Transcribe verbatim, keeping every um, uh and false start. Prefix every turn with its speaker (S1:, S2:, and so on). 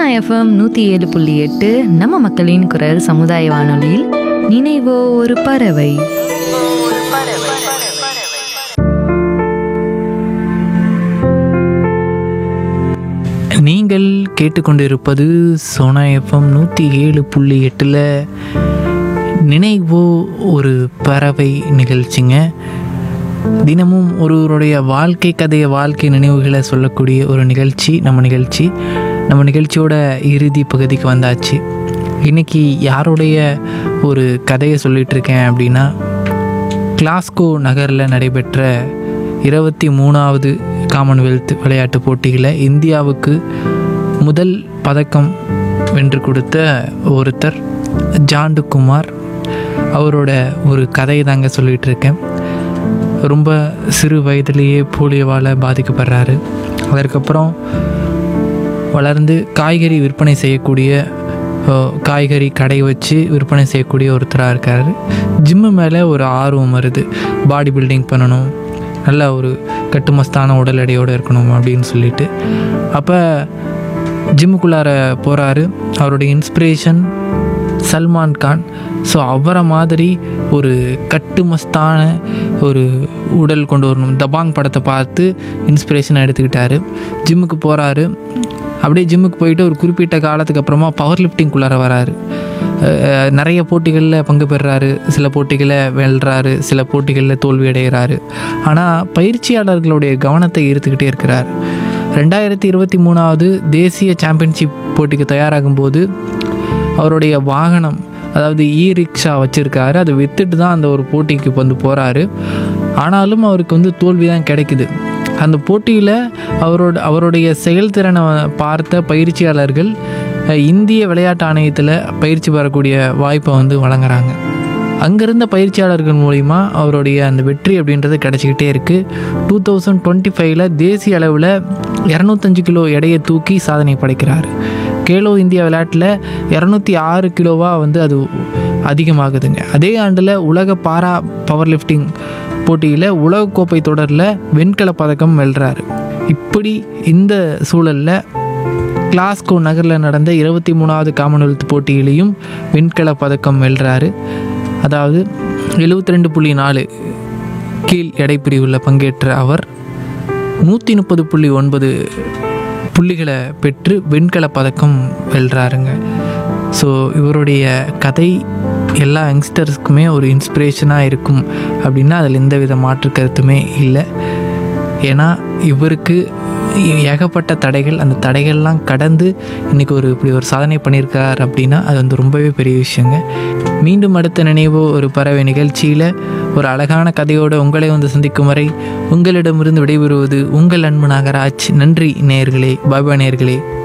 S1: FM நூற்றி ஏழு புள்ளி எட்டு நம்ம மக்களின் குரல் சமுதாய வானொலியில் நினைவோ ஒரு பறவை.
S2: நீங்கள் கேட்டுக்கொண்டிருப்பது சோனா எஃப்எம் நூற்றி ஏழு புள்ளி எட்டில் நினைவோ ஒரு பறவை நிகழ்ச்சிங்க. தினமும் ஒருவருடைய வாழ்க்கை கதையை, வாழ்க்கை நினைவுகளை சொல்லக்கூடிய ஒரு நிகழ்ச்சி நம்ம நிகழ்ச்சி. நம்ம நிகழ்ச்சியோட இறுதி பகுதிக்கு வந்தாச்சு. இன்றைக்கி யாருடைய ஒரு கதையை சொல்லிகிட்டு இருக்கேன் அப்படின்னா, கிளாஸ்கோ நகரில் நடைபெற்ற இருபத்தி மூணாவது காமன்வெல்த் விளையாட்டு போட்டியில் இந்தியாவுக்கு முதல் பதக்கம் வென்று கொடுத்த ஒருத்தர் ஜாண்டுகுமார். அவரோட ஒரு கதையை தாங்க சொல்லிகிட்டு இருக்கேன். ரொம்ப சிறு வயதிலேயே போலியோவால் பாதிக்கப்படுறாரு. அதற்கப்புறம் வளர்ந்து காய்கறி விற்பனை செய்யக்கூடிய, காய்கறி கடை வச்சு விற்பனை செய்யக்கூடிய ஒருத்தராக இருக்கார். ஜிம்மு மேலே ஒரு ஆர்வம் வருது. பாடி பில்டிங் பண்ணணும், நல்ல ஒரு கட்டுமஸ்தான உடல் எடையோடு இருக்கணும் அப்படின்னு சொல்லிட்டு அப்போ ஜிம்முக்குள்ளார போகிறாரு. அவருடைய இன்ஸ்பிரேஷன் சல்மான் கான். ஸோ அவரை மாதிரி ஒரு கட்டுமஸ்தான ஒரு உடல் கொண்டு வரணும், தபாங் படத்தை பார்த்து இன்ஸ்பிரேஷனாக எடுத்துக்கிட்டாரு. ஜிம்முக்கு போகிறாரு. அப்படியே ஜிம்முக்கு போயிட்டு ஒரு குறிப்பிட்ட காலத்துக்கு அப்புறமா பவர் லிஃப்டிங்குள்ளார வராரு. நிறைய போட்டிகளில் பங்கு பெறுறாரு. சில போட்டிகளை வெல்றாரு, சில போட்டிகளில் தோல்வி அடைகிறாரு. ஆனால் பயிற்சியாளர்களுடைய கவனத்தை ஈர்த்துக்கிட்டே இருக்கிறார். ரெண்டாயிரத்தி இருபத்தி மூணாவது தேசிய சாம்பியன்ஷிப் போட்டிக்கு தயாராகும் போது அவருடைய வாகனம், அதாவது இ ரிக்ஷா வச்சுருக்காரு. அதை விற்றுட்டு தான் அந்த ஒரு போட்டிக்கு வந்து போகிறாரு. ஆனாலும் அவருக்கு வந்து தோல்வி தான் கிடைக்குது. அந்த போட்டியில் அவரோட அவருடைய செயல்திறனை பார்த்த பயிற்சியாளர்கள் இந்திய விளையாட்டு ஆணையத்தில் பயிற்சி பெறக்கூடிய வாய்ப்பை வந்து வழங்குறாங்க. அங்கேருந்த பயிற்சியாளர்கள் மூலிமா அவருடைய அந்த வெற்றி அப்படின்றது கிடச்சிக்கிட்டே இருக்குது. டூ தௌசண்ட் டுவெண்ட்டி ஃபைவ்ல தேசிய அளவில் இரநூத்தஞ்சு கிலோ எடையை தூக்கி சாதனை படைக்கிறார். கேலோ இந்தியா விளையாட்டில் இரநூத்தி ஆறு கிலோவாக வந்து அது அதிகமாகுதுங்க. அதே ஆண்டில் உலக பாரா பவர் லிஃப்டிங் போட்டியில் உலகக்கோப்பை தொடரில் வெண்கல பதக்கம் வெல்றாரு. இப்படி இந்த சூழலில் கிளாஸ்கோ நகரில் நடந்த இருபத்தி மூணாவது காமன்வெல்த் போட்டியிலையும் வெண்கல பதக்கம் வெல்றாரு. அதாவது எழுபத்தி ரெண்டு புள்ளி நாலு கீழ் எடைப்பிரிவில் பங்கேற்ற அவர் நூற்றி முப்பது புள்ளி ஒன்பது புள்ளிகளை பெற்று வெண்கல பதக்கம் வெல்றாருங்க. ஸோ இவருடைய கதை எல்லா யங்ஸ்டர்ஸ்க்குமே ஒரு இன்ஸ்பிரேஷனாக இருக்கும் அப்படின்னா அதில் எந்த வித மாற்று கருத்துமே இல்லை. ஏன்னா இவருக்கு ஏகப்பட்ட தடைகள், அந்த தடைகள்லாம் கடந்து இன்றைக்கி ஒரு இப்படி ஒரு சாதனை பண்ணியிருக்கார் அப்படின்னா அது வந்து ரொம்பவே பெரிய விஷயங்க. மீண்டும் அடுத்த நினைவோ ஒரு பறவை நிகழ்ச்சியில் ஒரு அழகான கதையோடு உங்களை வந்து சந்திக்கும் வரை உங்களிடமிருந்து விடைபெறுவது உங்கள் அன்பு நாகராஜ். நன்றி நேயர்களே. பாய் பாய் நேயர்களே.